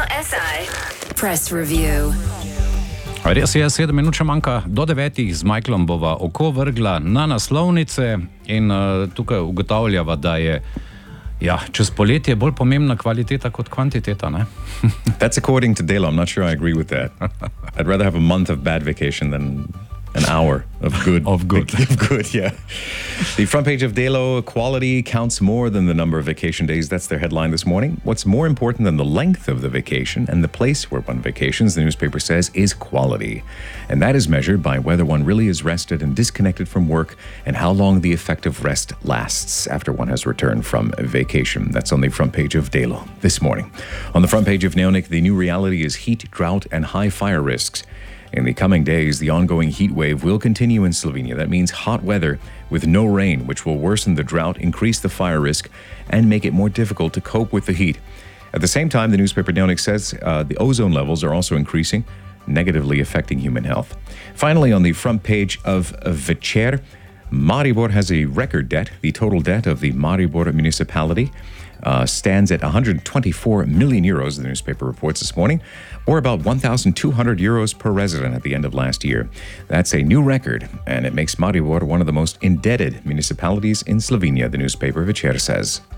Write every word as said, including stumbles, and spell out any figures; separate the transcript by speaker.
Speaker 1: S I Press Review.
Speaker 2: Res je, sedem minut še manjka do devetih, z Michaelom bova oko vrgla na naslovnice in uh, tukaj ugotavljava, da je ja, čez poletje bolj pomembna kvaliteta kot kvantiteta, ne?
Speaker 3: That's according to Delo. I'm not sure I agree with that. I'd rather have a month of bad vacation than an hour of good.
Speaker 2: Of good.
Speaker 3: Of good, yeah. The front page of Delo, quality counts more than the number of vacation days. That's their headline this morning. What's more important than the length of the vacation and the place where one vacations, the newspaper says, is quality. And that is measured by whether one really is rested and disconnected from work and how long the effective rest lasts after one has returned from vacation. That's on the front page of Delo this morning. On the front page of Dnevnik, the new reality is heat, drought, and high fire risks. In the coming days, the ongoing heat wave will continue in Slovenia. That means hot weather with no rain, which will worsen the drought, increase the fire risk, and make it more difficult to cope with the heat. At the same time, the newspaper Dnevnik says uh, the ozone levels are also increasing, negatively affecting human health. Finally, on the front page of Večer, Maribor has a record debt. The total debt of the Maribor municipality uh, stands at one hundred twenty-four million euros, the newspaper reports this morning, or about one thousand two hundred euros per resident at the end of last year. That's a new record, and it makes Maribor one of the most indebted municipalities in Slovenia, the newspaper Večer says.